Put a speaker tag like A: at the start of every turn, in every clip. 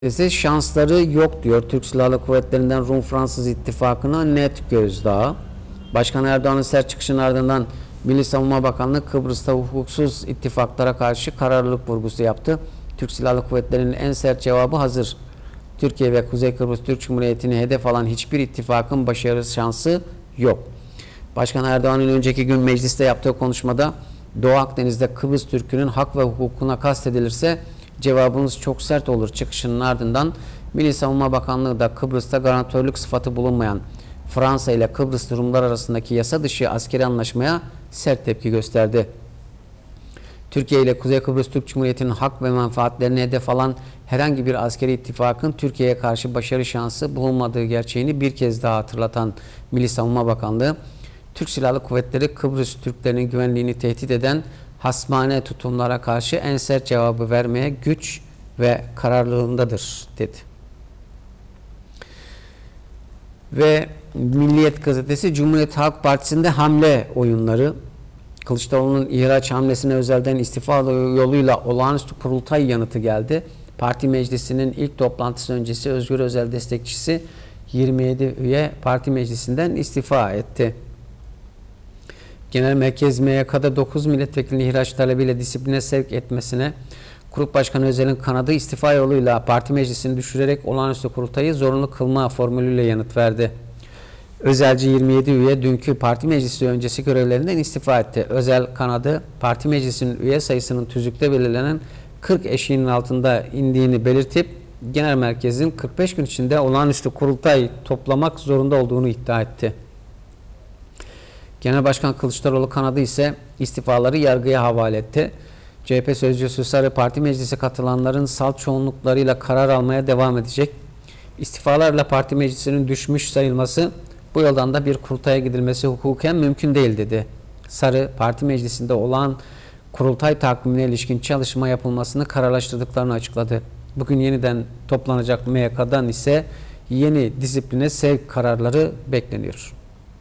A: Şansları yok diyor. Türk Silahlı Kuvvetleri'nden Rum-Fransız ittifakına net gözdağı. Başkan Erdoğan'ın sert çıkışının ardından Milli Savunma Bakanlığı Kıbrıs'ta hukuksuz ittifaklara karşı kararlılık vurgusu yaptı. Türk Silahlı Kuvvetleri'nin en sert cevabı hazır. Türkiye ve Kuzey Kıbrıs Türk Cumhuriyeti'ni hedef alan hiçbir ittifakın başarı şansı yok. Başkan Erdoğan'ın önceki gün mecliste yaptığı konuşmada Doğu Akdeniz'de Kıbrıs Türk'ünün hak ve hukukuna kastedilirse cevabımız çok sert olur çıkışının ardından Milli Savunma Bakanlığı da Kıbrıs'ta garantörlük sıfatı bulunmayan Fransa ile Kıbrıs Rumlar arasındaki yasa dışı askeri anlaşmaya sert tepki gösterdi. Türkiye ile Kuzey Kıbrıs Türk Cumhuriyeti'nin hak ve menfaatlerini hedef alan herhangi bir askeri ittifakın Türkiye'ye karşı başarı şansı bulunmadığı gerçeğini bir kez daha hatırlatan Milli Savunma Bakanlığı, Türk Silahlı Kuvvetleri Kıbrıs Türklerinin güvenliğini tehdit eden hasmane tutumlara karşı en sert cevabı vermeye güç ve kararlılığındadır dedi. Ve Milliyet gazetesi Cumhuriyet Halk Partisi'nde hamle oyunları. Kılıçdaroğlu'nun ihraç hamlesine özelden istifa yoluyla olağanüstü kurultay yanıtı geldi. Parti meclisinin ilk toplantısı öncesi Özgür Özel destekçisi 27 üye parti meclisinden istifa etti. Genel Merkez MYK'da 9 milletvekilini ihraç talebiyle disipline sevk etmesine Grup Başkanı Özel'in kanadı istifa yoluyla parti meclisini düşürerek olağanüstü kurultayı zorunlu kılma formülüyle yanıt verdi. Özelci 27 üye dünkü parti meclisi öncesi görevlerinden istifa etti. Özel kanadı parti meclisinin üye sayısının tüzükte belirlenen 40 eşiğinin altında indiğini belirtip genel merkezin 45 gün içinde olağanüstü kurultay toplamak zorunda olduğunu iddia etti. Genel Başkan Kılıçdaroğlu kanadı ise istifaları yargıya havale etti. CHP sözcüsü Sarı parti meclisi katılanların salt çoğunluklarıyla karar almaya devam edecek. İstifalarla parti meclisinin düşmüş sayılması, bu yoldan da bir kurultaya gidilmesi hukuken mümkün değil dedi. Sarı parti meclisinde olan kurultay takvimine ilişkin çalışma yapılmasını kararlaştırdıklarını açıkladı. Bugün yeniden toplanacak MYK'dan ise yeni disipline sevk kararları bekleniyor.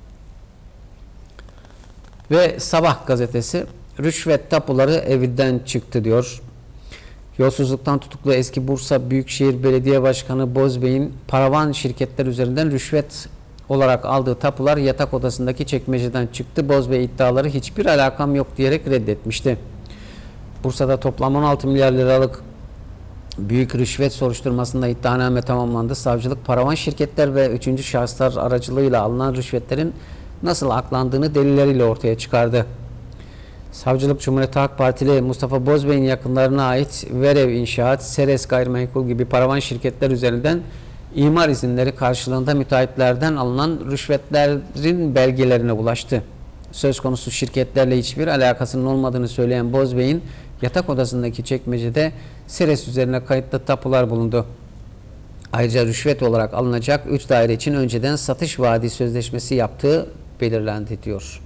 A: Ve Sabah gazetesi rüşvet tapuları evinden çıktı diyor. Yolsuzluktan tutuklu eski Bursa Büyükşehir Belediye Başkanı Bozbey'in paravan şirketler üzerinden rüşvet olarak aldığı tapular yatak odasındaki çekmeceden çıktı. Bozbey iddiaları hiçbir alakam yok diyerek reddetmişti. Bursa'da toplam 16 milyar liralık büyük rüşvet soruşturmasında iddianame tamamlandı. Savcılık paravan şirketler ve üçüncü şahıslar aracılığıyla alınan rüşvetlerin nasıl aklandığını delilleriyle ortaya çıkardı. Savcılık Cumhuriyet Halk Partili Mustafa Bozbey'in yakınlarına ait Verev İnşaat, Seres Gayrimenkul gibi paravan şirketler üzerinden imar izinleri karşılığında müteahhitlerden alınan rüşvetlerin belgelerine ulaştı. Söz konusu şirketlerle hiçbir alakasının olmadığını söyleyen Bozbey'in yatak odasındaki çekmecede Seres üzerine kayıtlı tapular bulundu. Ayrıca rüşvet olarak alınacak 3 daire için önceden satış vaadi sözleşmesi yaptığı belirlendi diyor.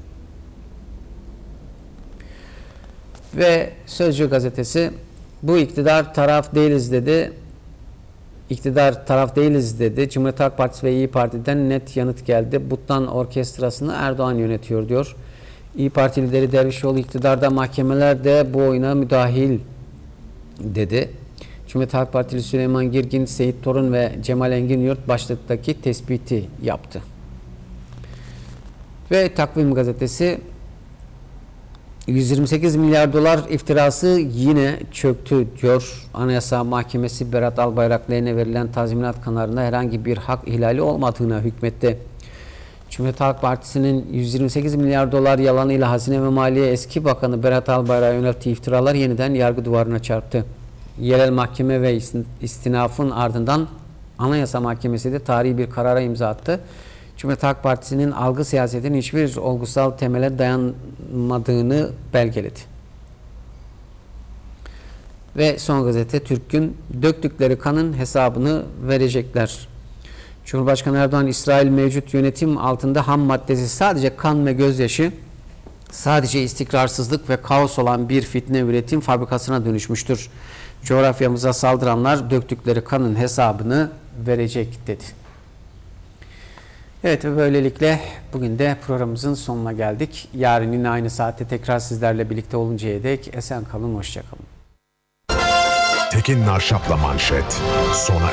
A: Ve Sözcü gazetesi bu iktidar taraf değiliz dedi. İktidar taraf değiliz dedi. Cumhuriyet Halk Partisi ve İYİ Parti'den net yanıt geldi. Buttan orkestrasını Erdoğan yönetiyor diyor. İYİ Parti lideri Dervişoğlu iktidarda mahkemeler de bu oyuna müdahil dedi. Cumhuriyet Halk Partili Süleyman Girgin, Seyit Torun ve Cemal Engin Yurt başlıktaki tespiti yaptı. Ve Takvim gazetesi 128 milyar dolar iftirası yine çöktü diyor. Anayasa Mahkemesi Berat Albayrak lehine verilen tazminat kararında herhangi bir hak ihlali olmadığına hükmetti. Cumhuriyet Halk Partisi'nin 128 milyar dolar yalanıyla Hazine ve Maliye eski bakanı Berat Albayrak'a yönelttiği iftiralar yeniden yargı duvarına çarptı. Yerel mahkeme ve istinafın ardından Anayasa Mahkemesi de tarihi bir karara imza attı. Cumhuriyet Halk Partisi'nin algı siyasetinin hiçbir olgusal temele dayanmadığını belgeledi. Ve son gazete Türk'ün döktükleri kanın hesabını verecekler. Cumhurbaşkanı Erdoğan, İsrail mevcut yönetim altında ham maddesi sadece kan ve gözyaşı, sadece istikrarsızlık ve kaos olan bir fitne üretim fabrikasına dönüşmüştür. Coğrafyamıza saldıranlar döktükleri kanın hesabını verecek dedi. Evet ve böylelikle bugün de programımızın sonuna geldik. Yarın yine aynı saatte tekrar sizlerle birlikte oluncaya dek esen kalın, hoşça kalın.
B: Tekin Narşap'la manşet sona